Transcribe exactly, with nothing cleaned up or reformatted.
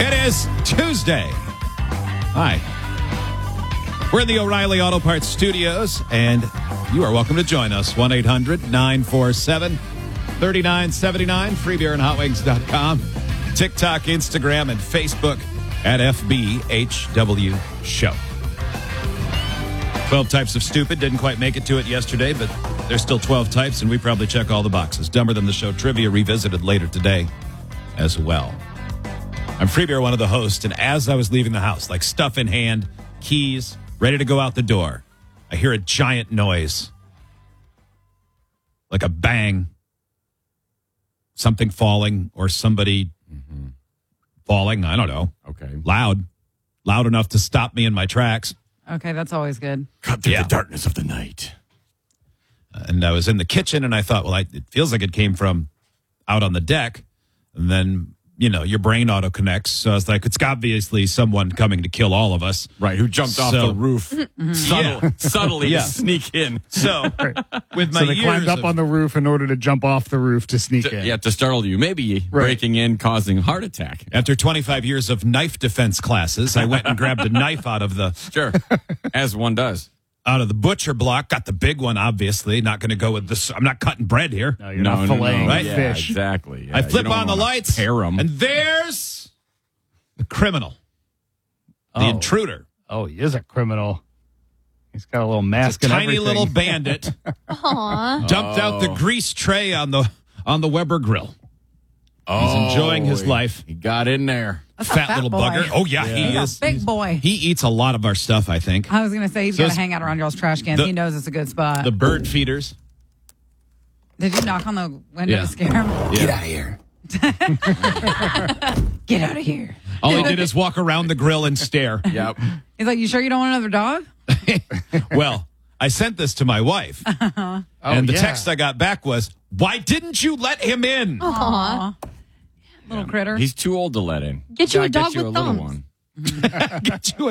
It is Tuesday. Hi. We're in the O'Reilly Auto Parts Studios, and you are welcome to join us. one eight hundred nine four seven three nine seven nine, free beer and hot wings dot com, TikTok, Instagram, and Facebook at F B H W Show. twelve types of stupid. Didn't quite make it to it yesterday, but there's still twelve types, and we probably check all the boxes. Dumber Than the Show trivia revisited later today as well. I'm Free Beer, one of the hosts, and as I was leaving the house, like stuff in hand, keys, ready to go out the door, I hear a giant noise. Like a bang. Something falling or somebody mm-hmm. falling. I don't know. Okay. Loud. Loud enough to stop me in my tracks. Okay, that's always good. Cut through Yeah. the darkness of the night. Uh, and I was in the kitchen, and I thought, well, I, it feels like it came from out on the deck. And then, you know, your brain auto connects. So I was like, it's obviously someone coming to kill all of us. Right, who jumped off So- the roof subtle, Yeah. subtly Yeah. to sneak in. So with my So they years climbed up of- on the roof in order to jump off the roof to sneak To, in. yeah, to startle you. Maybe breaking in, causing a heart attack. After twenty-five years of knife defense classes, I went and grabbed a knife out of the Sure, as one does. out of the butcher block. Got the big one, obviously. Not going to go with this. I'm not cutting bread here. No, you're not filleting Right? Yeah, fish. exactly. Yeah, I you flip don't on the wanna lights, pair 'em. and there's the criminal, the Oh. intruder. Oh, he is a criminal. He's got a little It's mask a and tiny everything. little bandit. Dumped out the grease tray on the on the Weber grill. He's enjoying his he- life. He got in there. That's a Fat, fat little boy. bugger. Oh yeah, he He's a is. big boy. He eats a lot of our stuff, I think. I was going to say he's So got to it's- hang out around y'all's trash cans. the- he knows it's a good spot. The bird feeders. Did you knock on the window Yeah. to scare him? Get out of here. Get out of here. All he did is walk around the grill and stare. Yep. He's like, you sure you don't want another dog? Well, I sent this to my wife, Oh, and the yeah. text I got back was, "Why didn't you let him in?" Aw. Little critter. He's too old to let in. Get you a Gotta dog get you with a little thumbs. one. Get you